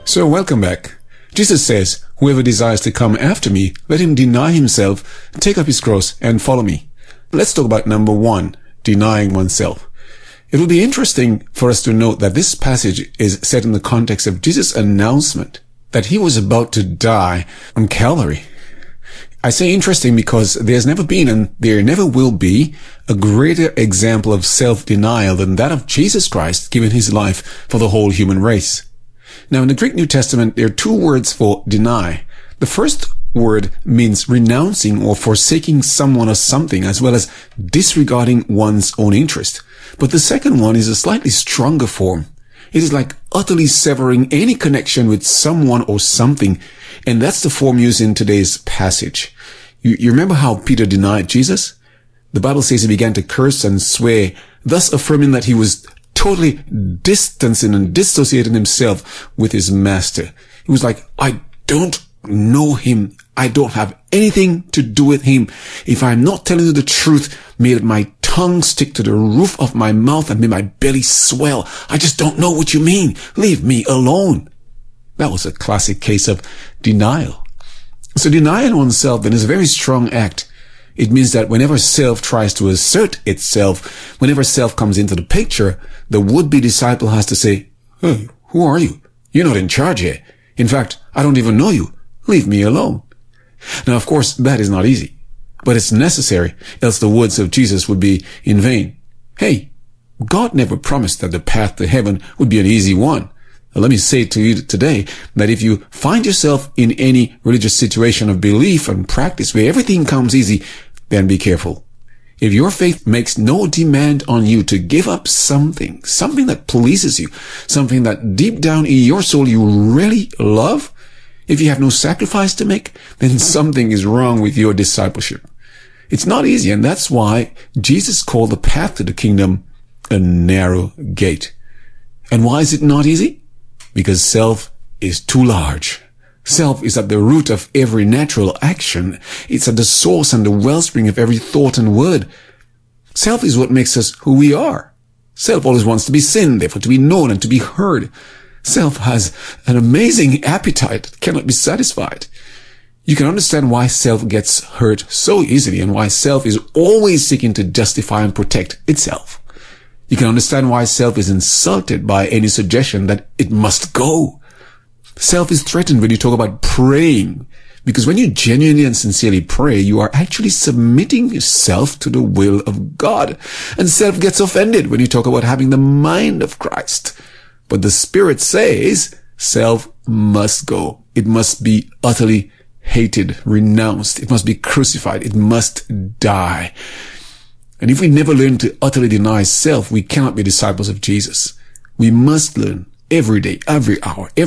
So welcome back. Jesus says, whoever desires to come after me, let him deny himself, take up his cross, and follow me. Let's talk about number 1, denying oneself. It will be interesting for us to note that this passage is set in the context of Jesus' announcement that he was about to die on Calvary. I say interesting because there's never been and there never will be a greater example of self-denial than that of Jesus Christ giving his life for the whole human race. Now, in the Greek New Testament, there are 2 words for deny. The first word means renouncing or forsaking someone or something, as well as disregarding one's own interest. But the second one is a slightly stronger form. It is like utterly severing any connection with someone or something, and that's the form used in today's passage. You remember how Peter denied Jesus? The Bible says he began to curse and swear, thus affirming that he was totally distancing and dissociating himself with his master. He was like, I don't know him. I don't have anything to do with him. If I'm not telling you the truth, may my tongue stick to the roof of my mouth and may my belly swell. I just don't know what you mean. Leave me alone. That was a classic case of denial. So denying oneself then is a very strong act. It means that whenever self tries to assert itself, whenever self comes into the picture, the would-be disciple has to say, hey, who are you? You're not in charge here. In fact, I don't even know you. Leave me alone. Now, of course, that is not easy, but it's necessary, else the words of Jesus would be in vain. Hey, God never promised that the path to heaven would be an easy one. Let me say to you today that if you find yourself in any religious situation of belief and practice where everything comes easy, then be careful. If your faith makes no demand on you to give up something that pleases you, something that deep down in your soul you really love, if you have no sacrifice to make, then something is wrong with your discipleship. It's not easy, and that's why Jesus called the path to the kingdom a narrow gate. And why is it not easy? Because self is too large. Self is at the root of every natural action. It's at the source and the wellspring of every thought and word. Self is what makes us who we are. Self always wants to be seen, therefore to be known and to be heard. Self has an amazing appetite that cannot be satisfied. You can understand why self gets hurt so easily and why self is always seeking to justify and protect itself. You can understand why self is insulted by any suggestion that it must go. Self is threatened when you talk about praying, because when you genuinely and sincerely pray, you are actually submitting yourself to the will of God. And self gets offended when you talk about having the mind of Christ. But the Spirit says self must go. It must be utterly hated, renounced. It must be crucified. It must die. And if we never learn to utterly deny self, we cannot be disciples of Jesus. We must learn every day, every hour,